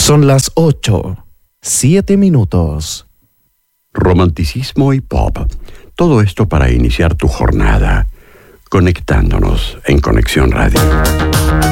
Son las 8:07. Romanticismo y pop. Todo esto para iniciar tu jornada, conectándonos en Conexión Radio.